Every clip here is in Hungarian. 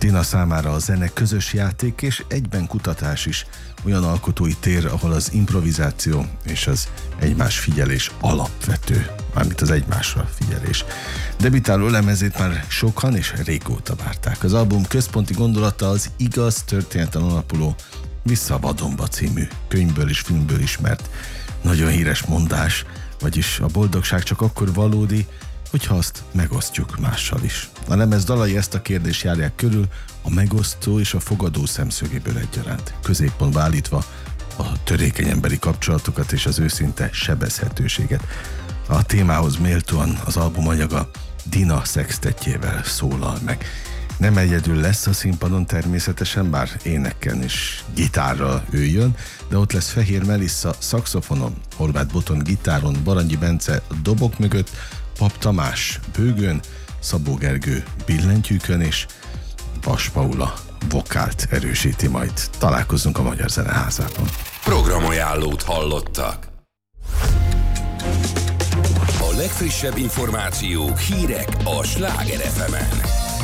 Dina számára a zene közös játék és egyben kutatás is, olyan alkotói tér, ahol az improvizáció és az egymás figyelés alapvető, mármint az egymásra figyelés. Debütáló lemezét már sokan és régóta várták. Az album központi gondolata az igaz történeten alapuló Vissza a vadonba című könyvből és filmből ismert nagyon híres mondás, vagyis a boldogság csak akkor valódi, hogyha azt megosztjuk mással is. A lemez dalai ezt a kérdést járják körül, a megosztó és a fogadó szemszögéből egyaránt, középpontba állítva a törékeny emberi kapcsolatokat és az őszinte sebezhetőséget. A témához méltóan az albumanyaga Dina szextettjével szólal meg. Nem egyedül lesz a színpadon természetesen, bár énekkel és gitárral ő jön, de ott lesz Fehér Melissa szaxofonon, Horváth Boton gitáron, Baranyi Bence dobok mögött, Pap Tamás bőgön, Szabó Gergő billentyűkön és Vas Paula vokált erősíti majd. Találkozzunk a Magyar Zeneházában. Programajánlót hallottak. A legfrissebb információk, hírek a Sláger FM-en.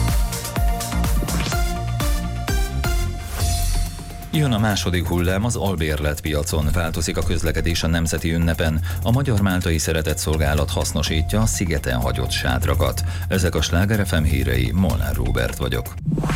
Jön a második hullám az albérletpiacon, változik a közlekedés a nemzeti ünnepen. A Magyar-Máltai Szeretetszolgálat hasznosítja a szigeten hagyott sátrakat. Ezek a Sláger FM hírei, Molnár Róbert vagyok.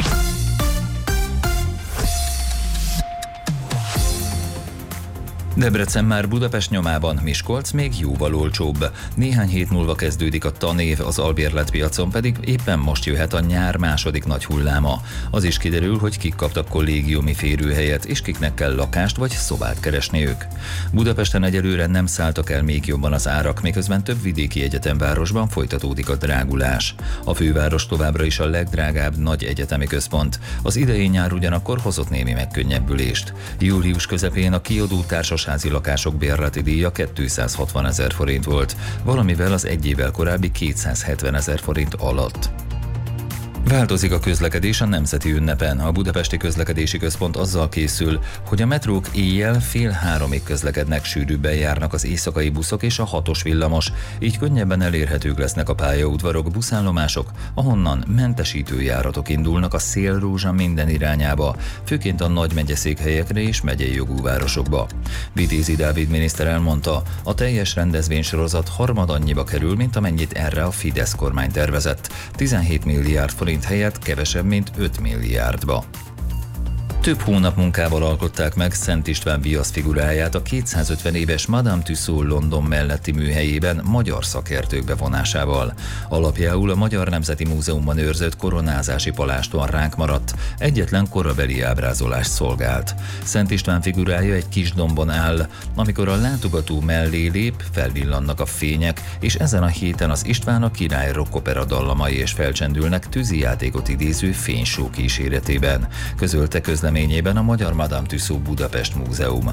Debrecen már Budapest nyomában, Miskolc még jóval olcsóbb. Néhány hét múlva kezdődik a tanév, az albérletpiacon pedig éppen most jöhet a nyár második nagy hulláma. Az is kiderül, hogy kik kaptak kollégiumi férőhelyet, és kiknek kell lakást vagy szobát keresniük. Budapesten egyelőre nem szálltak el még jobban az árak, miközben több vidéki egyetemvárosban folytatódik a drágulás. A főváros továbbra is a legdrágább nagy egyetemi központ. Az idei nyár ugyanakkor hozott némi megkönnyebbülést. Július közepén a kiadó társasházi lakások bérleti díja 260 000 forint volt, valamivel az egy évvel korábbi 270 000 forint alatt. Változik a közlekedés a nemzeti ünnepen. A Budapesti Közlekedési Központ azzal készül, hogy a metrók éjjel 2:30-ig közlekednek, sűrűbben járnak az éjszakai buszok és a 6-os villamos, így könnyebben elérhetők lesznek a pályaudvarok, buszállomások, ahonnan mentesítő járatok indulnak a Szélrózsa minden irányába, főként a nagy megyeszékhelyekre és megyei jogú városokba. Vitézi Dávid miniszter elmondta, a teljes rendezvénysorozat harmadannyiba kerül, mint amennyit erre a Fidesz kormány tervezett. 17 milliárd forint helyett kevesebb, mint 5 milliárdba. Több hónap munkával alkották meg Szent István viasz figuráját a 250 éves Madame Tussauds London melletti műhelyében magyar szakértők bevonásával. Alapjául a Magyar Nemzeti Múzeumban őrzött koronázási palástban ránk maradt, egyetlen korabeli ábrázolást szolgált. Szent István figurája egy kis dombon áll, amikor a látogató mellé lép, felvillannak a fények, és ezen a héten az István a király rockopera dallamai és felcsendülnek tűzijátékot idéző fényshow kíséretében, közölte közleményében a Magyar Madame Tussauds Budapest Múzeum.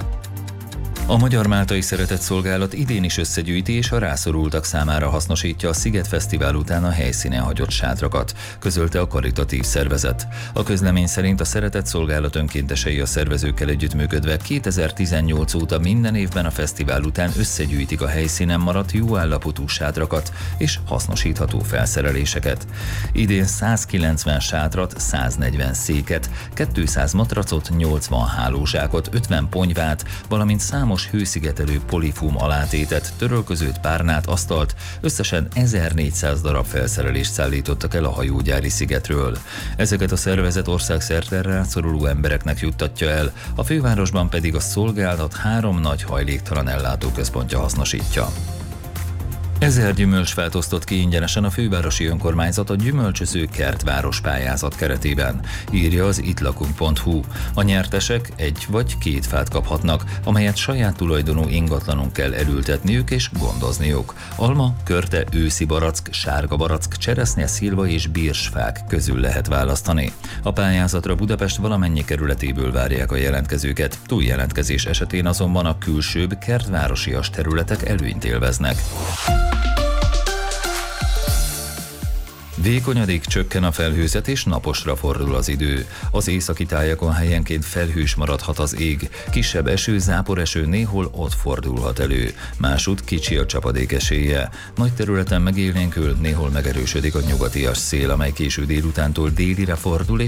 A Magyar-Máltai Szeretetszolgálat idén is összegyűjti és a rászorultak számára hasznosítja a Sziget Fesztivál után a helyszínen hagyott sátrakat, közölte a karitatív szervezet. A közlemény szerint a Szeretetszolgálat önkéntesei a szervezőkkel együttműködve 2018 óta minden évben a fesztivál után összegyűjtik a helyszínen maradt jó állapotú sátrakat és hasznosítható felszereléseket. Idén 190 sátrat, 140 széket, 200 matracot, 80 hálózsákot, 50 ponyvát, valamint számos hőszigetelő polifóm alátétet, törölközőt, párnát, asztalt, összesen 1400 darab felszerelést szállítottak el a hajógyári szigetről. Ezeket a szervezet országszerte rászoruló embereknek juttatja el, a fővárosban pedig a szolgálat 3 nagy hajléktalan ellátóközpontja hasznosítja. 1000 gyümölcsfát osztott ki ingyenesen a fővárosi önkormányzat a gyümölcsöző kertváros pályázat keretében, írja az ittlakunk.hu. A nyertesek 1 vagy 2 fát kaphatnak, amelyet saját tulajdonú ingatlanunk kell elültetniük és gondozniuk. Alma, körte, őszi barack, sárga barack, cseresznye, szilva és birsfák közül lehet választani. A pályázatra Budapest valamennyi kerületéből várják a jelentkezőket, túljelentkezés esetén azonban a külsőbb kertvárosias területek előnyt élveznek. Vékonyadik, csökken a felhőzet és naposra fordul az idő. Az északi tájakon helyenként felhős maradhat az ég. Kisebb eső, záporeső néhol ott fordulhat elő. Másút kicsi a csapadék esélye. Nagy területen megélénkül, néhol megerősödik a nyugatias szél, amely késő délutántól délire fordul és